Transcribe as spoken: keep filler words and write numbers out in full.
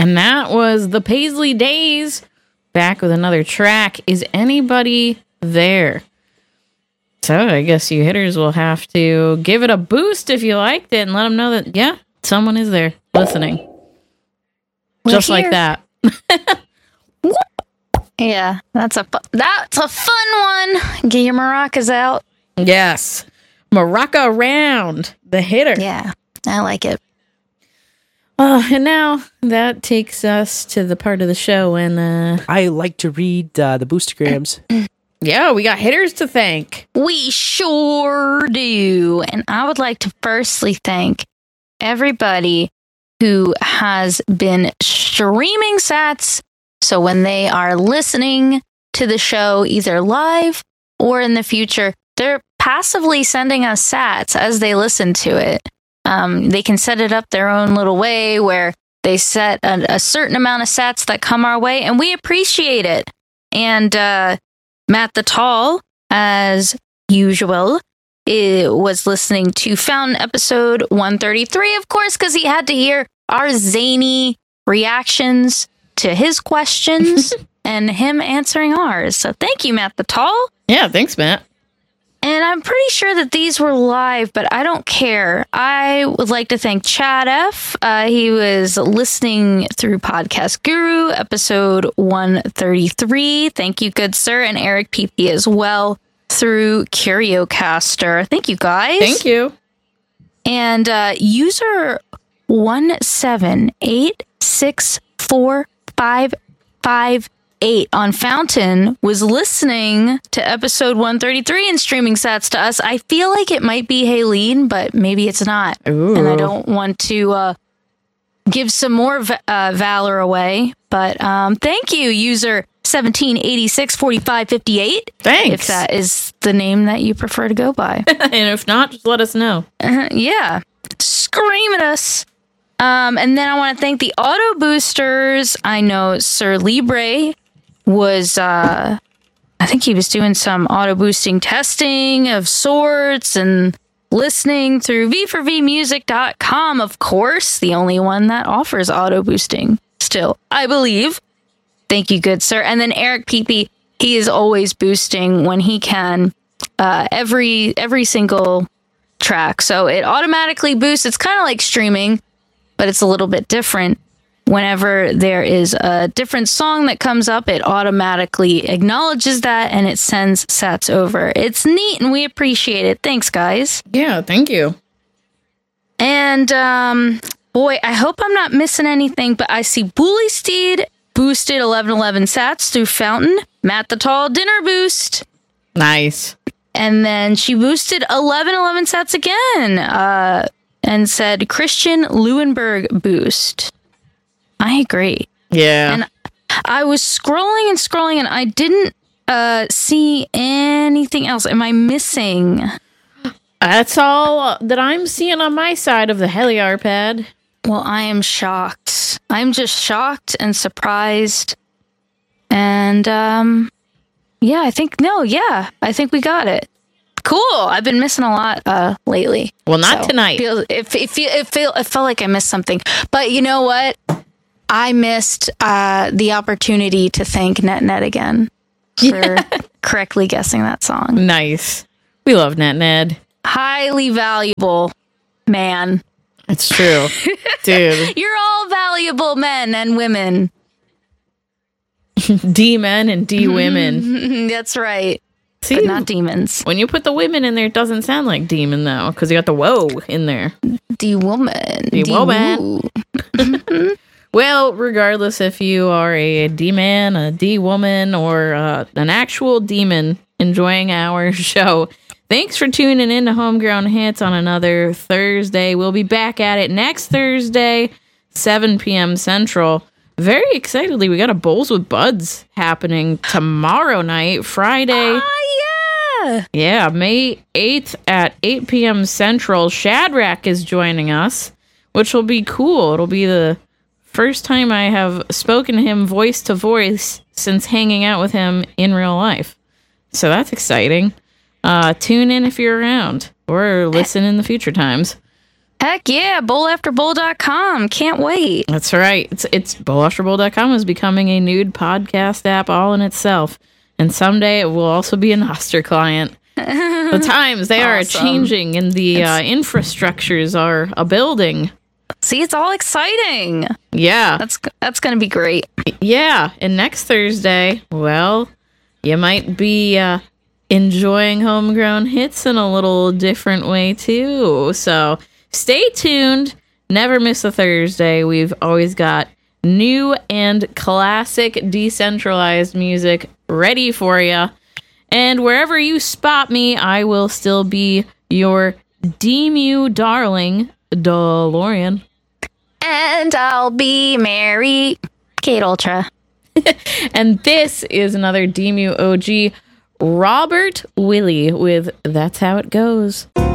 And that was the Paisley Days. Back with another track. Is anybody there? So I guess you hitters will have to give it a boost if you liked it and let them know that, yeah, someone is there listening. We're Just here. like that. Yeah, that's a fu- that's a fun one. Get your maracas out. Yes. Maraca round. The hitter. Yeah, I like it. Uh, and now that takes us to the part of the show when, uh, I like to read uh, the Boostagrams. yeah, we got hitters to thank. We sure do. And I would like to firstly thank everybody who has been streaming sats. So when they are listening to the show, either live or in the future, they're passively sending us sats as they listen to it. Um, they can set it up their own little way where they set a, a certain amount of sats that come our way, and we appreciate it. And uh, Matt the Tall, as usual, it was listening to Fountain episode one thirty-three, of course, because he had to hear our zany reactions to his questions and him answering ours. So thank you, Matt the Tall. Yeah, thanks, Matt. And I'm pretty sure that these were live, but I don't care. I would like to thank Chad F. Uh, he was listening through Podcast Guru, episode one thirty-three. Thank you, good sir. And Eric P P as well through CurioCaster. Thank you, guys. Thank you. And uh, user one seven eight six four five five eight on Fountain was listening to episode one thirty-three and streaming sats to us. I feel like it might be Haleen, but maybe it's not. Ooh. And I don't want to uh, give some more v- uh, valor away. But um, thank you, user seventeen eighty-six forty-five fifty-eight. Thanks. If that is the name that you prefer to go by. And if not, just let us know. Uh, yeah. Scream at us. Um, and then I want to thank the auto boosters. I know Sir Libre was, uh, I think he was doing some auto boosting testing of sorts and listening through v four v music dot com, of course, the only one that offers auto boosting still, I believe. Thank you, good sir. And then Eric Peepee, he is always boosting when he can, uh, every, every single track. So it automatically boosts. It's kind of like streaming, but it's a little bit different. Whenever there is a different song that comes up, it automatically acknowledges that and it sends sats over. It's neat and we appreciate it. Thanks, guys. Yeah, thank you. And, um, boy, I hope I'm not missing anything, but I see Bully Steed boosted eleven eleven sats through Fountain. Matt the Tall dinner boost. Nice. And then she boosted eleven eleven sats again uh, and said Christian Leuenberg boost. I agree. Yeah. And I was scrolling and scrolling and I didn't uh, see anything else. Am I missing? That's all that I'm seeing on my side of the Heliarpad. Well, I am shocked. I'm just shocked and surprised. And, um, yeah, I think, no, yeah, I think we got it. Cool. I've been missing a lot uh, lately. Well, not So, tonight. Feel, it, it, feel, it, feel, it felt like I missed something. But you know what? I missed uh, the opportunity to thank NetNet again for correctly guessing that song. Nice. We love NetNed. Highly valuable, man. It's true. Dude. You're all valuable men and women. D men and D women. That's right. See, But not demons. when you put the women in there, it doesn't sound like demon, though, because you got the whoa in there. D woman. D woman. Well, regardless if you are a D-man, a D-woman, or uh, an actual demon enjoying our show, thanks for tuning in to Homegrown Hits on another Thursday. We'll be back at it next Thursday, seven p.m. Central. Very excitedly, we got a Bowls with Buds happening tomorrow night, Friday. Ah, yeah. Yeah, May eighth at eight p.m. Central. Shadrach is joining us, which will be cool. It'll be the first time I have spoken to him voice to voice since hanging out with him in real life. So that's exciting. Uh, tune in if you're around or listen in the future times. Heck yeah, bowl after bowl dot com. Can't wait. That's right. It's it's bowl after bowl dot com is becoming a nude podcast app all in itself. And someday it will also be a Nostr client. The times, they are Awesome. changing and the uh, infrastructures are a building. See, it's all exciting. Yeah. That's that's going to be great. Yeah. And next Thursday, well, you might be uh, enjoying Homegrown Hits in a little different way, too. So stay tuned. Never miss a Thursday. We've always got new and classic decentralized music ready for you. And wherever you spot me, I will still be your D-Mew darling, DeLorean. And I'll be Mary Kate Ultra. And this is another D-Mew O G, Robert Willie with That's How It Goes.